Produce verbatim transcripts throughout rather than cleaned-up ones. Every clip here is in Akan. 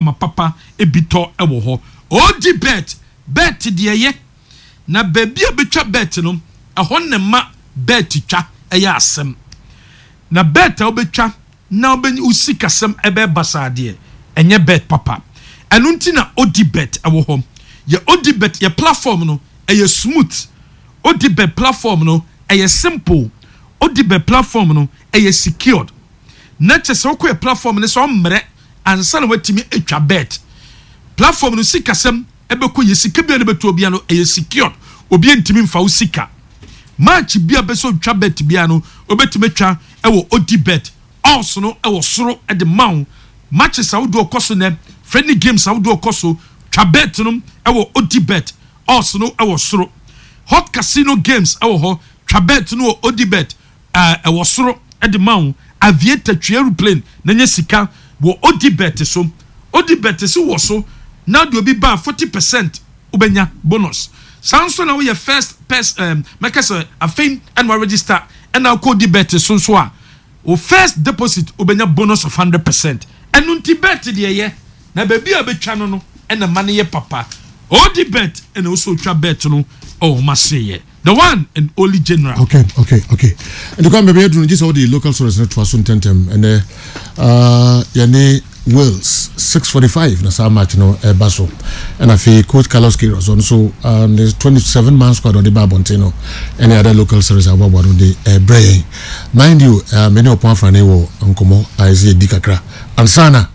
ma papa ebito ewo ho odi bet bet de ye na baby abetwa bet no ehon ne ma bet twa eye asem na bet obetwa na obeni usikasem ebe basade enye bet papa enu nti na odi bet ewo ho ye odi bet ye platform no eye smooth odi bet platform no eye simple odi bet platform no eye secured na chese okwe platform ne so mre ansa na watimi etwa bet platform no sikasem ebe ko ye sika bia ne beto obia no eye secured obi ntimi mfa usika match bia be so twa bet bia no obetime twa ewo odi bet also no ewo soro e de maw matches awdo okoso ne friendly games awdo okoso twa bet no ewo odi bet also no ewo soro hot casino games ewo ho twa bet no odi bet uh, ewo soro e de maw aviator twa aeroplane na nya sika wo odi bet so odi bet so wo so na do bi ba forty percent ubenya bonus Samson now your first pers um make us a fame and register and now code the bet so so a o first deposit ubenya bonus of one hundred percent and unti bet the ye na baby abetwa no no and the money ye papa all the bet and also twa bet no oh maseye the one and only general. Okay, okay, okay. And the come baby do just all the local sources net was tentem and uh yani Wales six forty-five na sa match no e baso and afi coach Carlos Queiroz on so um the twenty-seven man squad on the Babontino any other local series about what on the uh, Bray mind you uh, many upon frane wo nkomo aize dikakra ansana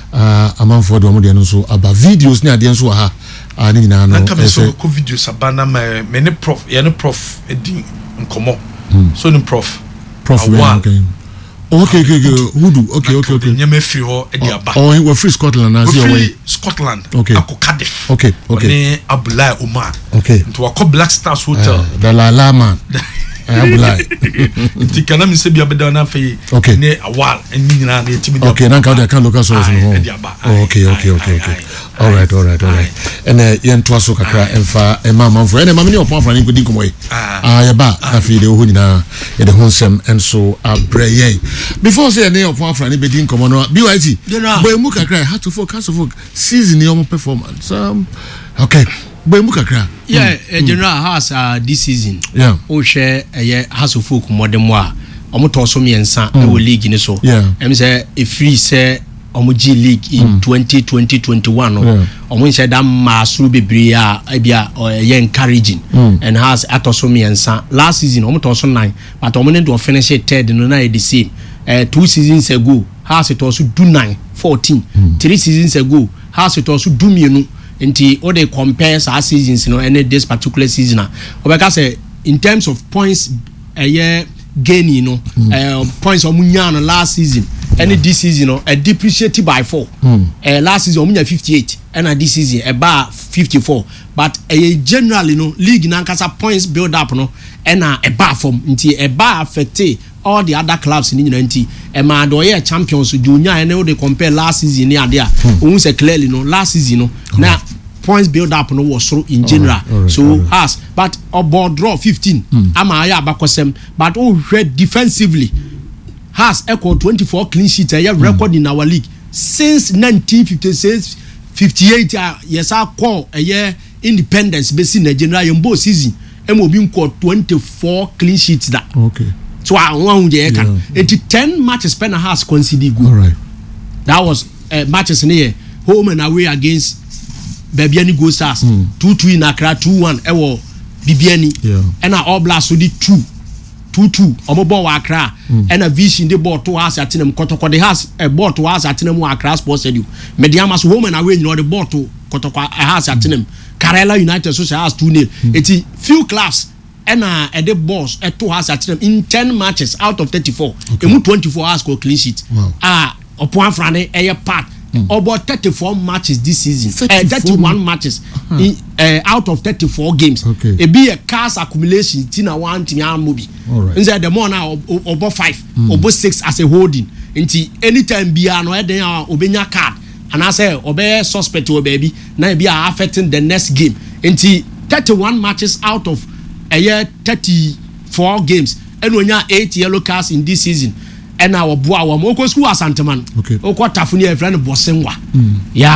uh amanfo do mo de no so aba videos ni ade nso ha ani na no e so ko videos abana many prof ye no prof edi nkomo so no prof prof okay okay okay Hudu okay okay okay nyame free ho e di aba oh we free Scotland na see away Scotland okay ako Cardiff okay okay ne Abdullah Omar okay to wako Black Stars Hotel the la la man Abdullah ti kana mi se bia beda na fe ne awal eni nyina na etimi okay na ka kan local source no okay okay okay okay all right all right all right and uh yen to aso kakra emfa ema manfo ene ma me ne opon afra ni kodi komo yi ah ya ba na fe de ho nyina ye de honsem enso abreye before say ne opon afra ni bedi komo no B Y T boy mu kakra how to focus for season your performance um okay boy mu kakra yeah mm. General has uh, this season yeah o share eh has of folk modem wa omo to so miensa e wo league ni so yeah em say e free say omo G League in mm. twenty twenty twenty-one no omo nse da masuru bebre a bia ye encouraging mm. and has atoso miensa last season omo to so nine but omo need to finish third no na the same uh, two seasons ago has it also do nine fourteen mm. three seasons ago has it also do mienu nti o dey compare our seasons you know any this particular season obeka say in terms of points a year gain you know mm. uh, points omunya no last season any yeah. this season you know a depreciated by four mm. uh, last season omunya fifty-eight and this season about fifty-four but a uh, generally you know league nankasa points build up no and a uh, bar form nti a bar affect all the other clubs in nti e ma do ye champions junior and they compare last season ni ade a won say clearly no last season no na points build up no was so in general all right, all right, so all right. Has but about draw fifteen mm. ama ya abakosem but oh defensively has equal twenty-four clean sheets a mm. record in our league since nineteen fifty-six fifty-eight uh, yes I call a year independence based in the general yembo season em obi nko twenty-four clean sheets that okay so I want to can it ten matches pen has conceded good. All right. That was uh, matches near home and away against Bebiani Go Stars mm. two two in Accra two one ewo Bibiani yeah. and all blast with the two two two omo ball wa Accra mm. and a vision the ball to us at them Kotoko the has a ball to us at them Accra Sports Stadium Mediamas home and away you know the ball to Kotoko has at them Karela United so has two nil it's few clubs and uh, at the boss at two hours at them in ten matches out of thirty-four. Okay. And twenty-four hours go clean sheet. Wow. Ah, uh, upon frane a part. Mm. About thirty-four matches this season. thirty-four uh, thirty-one matches uh-huh. in, uh, out of thirty-four games. Okay. It be a cast accumulation. Tina one, Tina movie. All right. Inside the more now, about five, mm. about six as a holding. Until anytime be an then obenya card. And I say obey suspect to baby. Now be affecting the next game. Until thirty-one matches out of a year thirty-four games and when you eight yellow cards in this season and our boy our moko school as Santaman okay oko tafuni e friend bosenwa mm. yeah